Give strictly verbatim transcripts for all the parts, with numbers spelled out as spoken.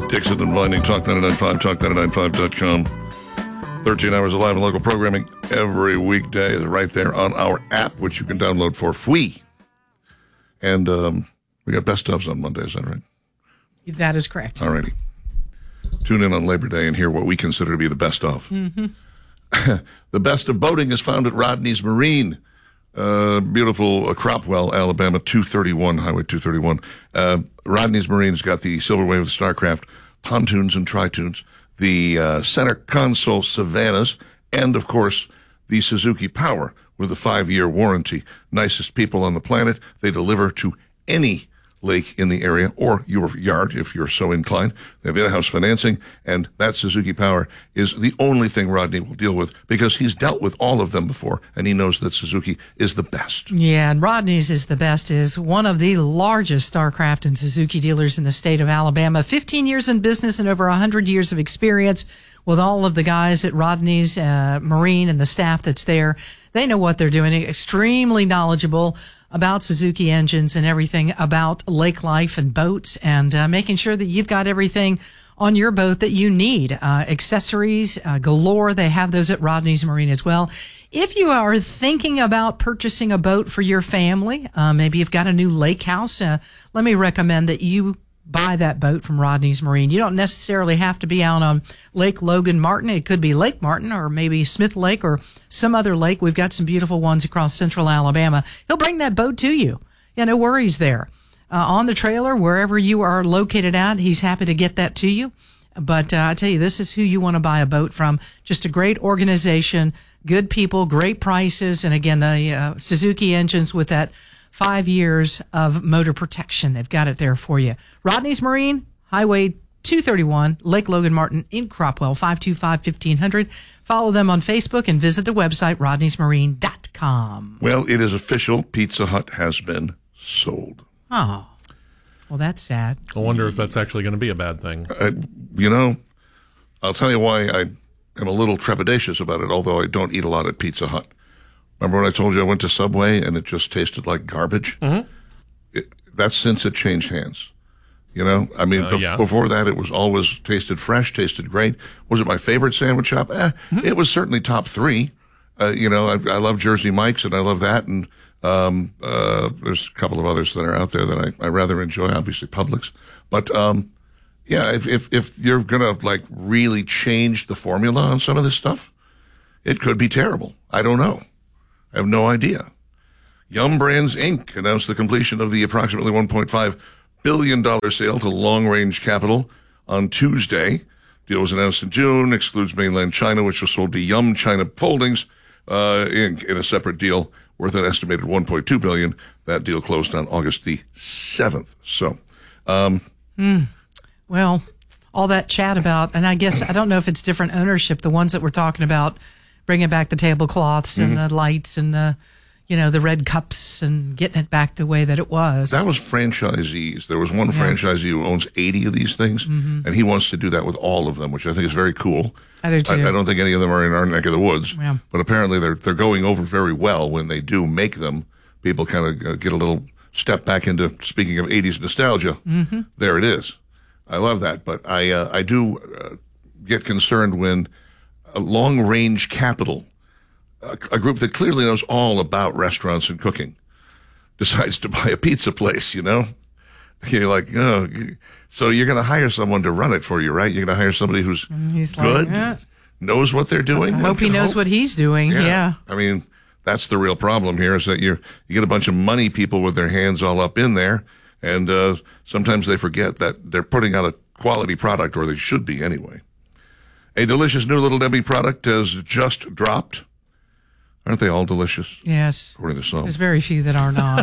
Dixon and Vining, Talk ninety-nine point five, Talk ninety-nine point five dot com. thirteen hours of live and local programming every weekday is right there on our app, which you can download for free. And um, we got best ofs on Monday, is that right? That is correct. All righty. Tune in on Labor Day and hear what we consider to be the best of. Mm-hmm. The best of boating is found at Rodney's Marine. Uh, beautiful uh, Cropwell, Alabama, two thirty-one, Highway two thirty-one. Uh, Rodney's Marine's got the Silver Wave Starcraft pontoons and tritoons, the uh, center console Savannahs, and, of course, the Suzuki Power with a five-year warranty. Nicest people on the planet. They deliver to any lake in the area or your yard if you're so inclined. They have in-house financing, and that Suzuki Power is the only thing Rodney will deal with because he's dealt with all of them before, and he knows that Suzuki is the best. Yeah, and Rodney's is the best, is one of the largest Starcraft and Suzuki dealers in the state of Alabama. fifteen years in business and over one hundred years of experience with all of the guys at Rodney's uh, Marine and the staff that's there. They know what they're doing, extremely knowledgeable about Suzuki engines and everything about lake life and boats, and uh, making sure that you've got everything on your boat that you need. Uh, accessories uh, galore. They have those at Rodney's Marine as well. If you are thinking about purchasing a boat for your family, uh, maybe you've got a new lake house, uh, let me recommend that you buy that boat from Rodney's Marine. You don't necessarily have to be out on Lake Logan Martin. It could be Lake Martin or maybe Smith Lake or some other lake. We've got some beautiful ones across central Alabama. He'll bring that boat to you. Yeah, no worries there. Uh, on the trailer, wherever you are located at, he's happy to get that to you. But uh, I tell you, this is who you want to buy a boat from. Just a great organization, good people, great prices, and again, the uh, Suzuki engines with that Five years of motor protection. They've got it there for you. Rodney's Marine, Highway two thirty-one, Lake Logan Martin in Cropwell, five two five, fifteen hundred. Follow them on Facebook and visit the website, rodneys marine dot com. Well, it is official. Pizza Hut has been sold. Oh, well, that's sad. I wonder if that's actually going to be a bad thing. Uh, you know, I'll tell you why I am a little trepidatious about it, although I don't eat a lot at Pizza Hut. Remember when I told you I went to Subway and it just tasted like garbage? Mm-hmm. It, that's since it changed hands. You know, I mean, Uh, bef- yeah. before that, it was always tasted fresh, tasted great. Was it my favorite sandwich shop? Eh, Mm-hmm. It was certainly top three. Uh, you know, I, I love Jersey Mike's and I love that. And um, uh, there's a couple of others that are out there that I, I rather enjoy, obviously Publix. But um, yeah, if, if, if you're going to like really change the formula on some of this stuff, it could be terrible. I don't know. I have no idea. Yum Brands, Incorporated announced the completion of the approximately one point five billion dollars sale to Long Range Capital on Tuesday. Deal was announced in June, excludes mainland China, which was sold to Yum China Holdings, uh, Incorporated in a separate deal worth an estimated one point two billion dollars. That deal closed on August the seventh. So, um, mm. Well, all that chat about, and I guess, I don't know if it's different ownership, the ones that we're talking about, bringing back the tablecloths and mm-hmm. the lights and the, you know, the red cups and getting it back the way that it was. That was franchisees. There was one yeah. franchisee who owns eighty of these things, mm-hmm. and he wants to do that with all of them, which I think is very cool. I do too. I, I don't think any of them are in our neck of the woods, yeah. but apparently they're they're going over very well when they do make them. People kind of uh, get a little step back into, speaking of eighties nostalgia. Mm-hmm. There it is. I love that, but I uh, I do uh, get concerned when a Long Range Capital, a, a group that clearly knows all about restaurants and cooking, decides to buy a pizza place, you know? You're like, oh, so you're going to hire someone to run it for you, right? You're going to hire somebody who's he's good, like, eh. knows what they're doing. I hope he knows hope. what he's doing, yeah. yeah. I mean, that's the real problem here is that you're, you get a bunch of money people with their hands all up in there, and uh, sometimes they forget that they're putting out a quality product, or they should be anyway. A delicious new Little Debbie product has just dropped. Aren't they all delicious? Yes. According to some. There's very few that are not.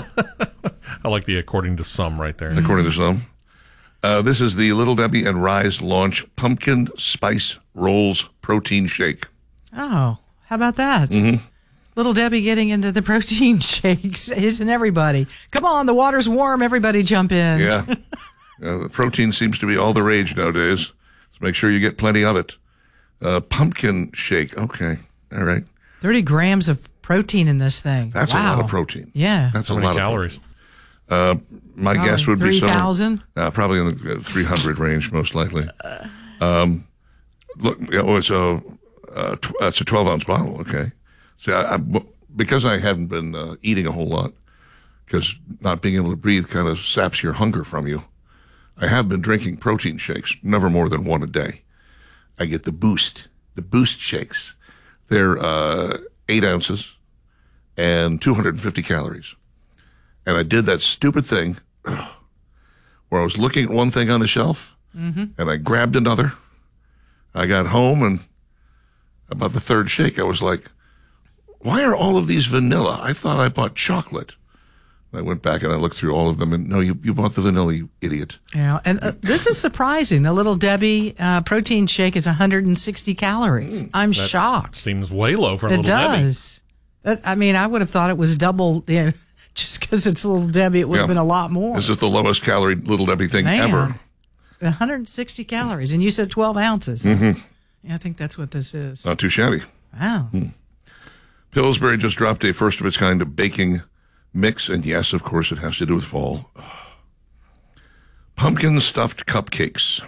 I like the according to some right there. According to some. Uh, this is the Little Debbie and Rise launch Pumpkin Spice Rolls Protein Shake. Oh, how about that? Mm-hmm. Little Debbie getting into the protein shakes. Isn't everybody? Come on, the water's warm. Everybody jump in. Yeah. uh, the protein seems to be all the rage nowadays. So make sure you get plenty of it. Uh, pumpkin shake. Okay. All right. thirty grams of protein in this thing. That's wow. a lot of protein. Yeah. That's so a many lot calories. of Uh, my Probably guess would be three thousand? Uh, probably in the three hundred range, most likely. Um, look, oh, it's a uh, tw- it's a twelve ounce bottle. Okay, see, I, I, because I haven't been uh, eating a whole lot, because not being able to breathe kind of saps your hunger from you. I have been drinking protein shakes, never more than one a day. I get the Boost, the Boost shakes. They're uh, eight ounces and two hundred fifty calories. And I did that stupid thing where I was looking at one thing on the shelf mm-hmm. and I grabbed another. I got home and about the third shake, I was like, why are all of these vanilla? I thought I bought chocolate. I went back and I looked through all of them and no, you, you bought the vanilla, you idiot. Yeah, and uh, this is surprising. The Little Debbie uh, protein shake is one hundred sixty calories. Mm, I'm shocked. Seems way low for a it Little Debbie. It does. That, I mean, I would have thought it was double. You know, just because it's Little Debbie, it would yeah. have been a lot more. This is the lowest calorie Little Debbie thing Man, ever. one hundred sixty calories, and you said twelve ounces. Mm-hmm. Yeah, I think that's what this is. Not too shabby. Wow. Mm. Pillsbury just dropped a first of its kind of baking mix, and yes, of course, it has to do with fall. Pumpkin stuffed cupcakes.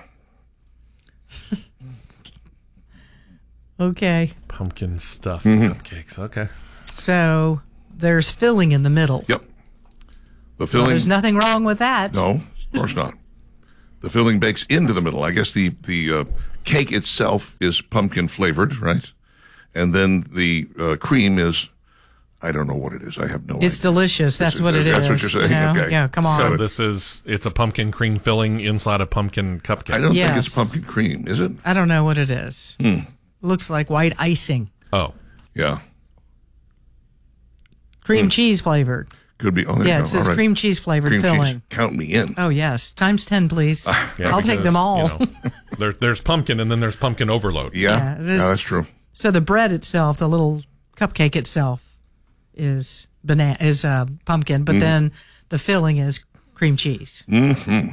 Okay. Pumpkin stuffed mm-hmm. cupcakes. Okay. So there's filling in the middle. Yep. The filling. Well, there's nothing wrong with that. No, of course not. The filling bakes into the middle. I guess the the uh, cake itself is pumpkin flavored, right? And then the uh, cream is, I don't know what it is. I have no idea. It's delicious. That's It's- what it that's is. what you're saying? You know? Okay. Yeah, come on. So this is, it's a pumpkin cream filling inside a pumpkin cupcake. I don't think Yes. it's pumpkin cream, is it? I don't know what it is. Hmm. Looks like white icing. Oh. Yeah. Cream Hmm. cheese flavored. Could be. Oh, there Yeah, you it go. says All right. cream cheese flavored Cream filling. cheese. Count me in. Oh, yes. Times ten, please. Yeah, I'll take because, them all. you know, there, there's pumpkin and then there's pumpkin overload. Yeah, Yeah, it yeah, is- that's true. So the bread itself, the little cupcake itself, is banana is uh, pumpkin, but then the filling is cream cheese. Mm-hmm.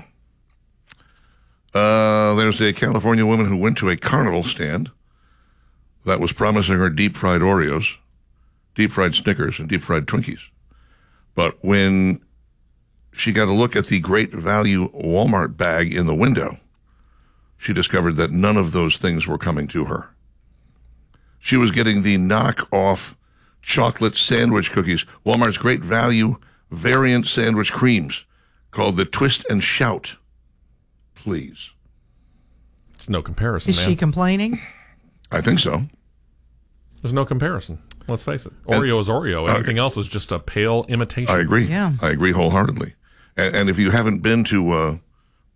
Uh, there's a California woman who went to a carnival stand that was promising her deep-fried Oreos, deep-fried Snickers, and deep-fried Twinkies. But when she got a look at the Great Value Walmart bag in the window, she discovered that none of those things were coming to her. She was getting the knockoff chocolate sandwich cookies, Walmart's Great Value variant sandwich creams, called the Twist and Shout. Please. It's no comparison, Is man. she complaining? I think so. There's no comparison. Let's face it. Oreo is Oreo. Everything else is just a pale imitation. I agree. Yeah. I agree wholeheartedly. And, and if you haven't been to uh,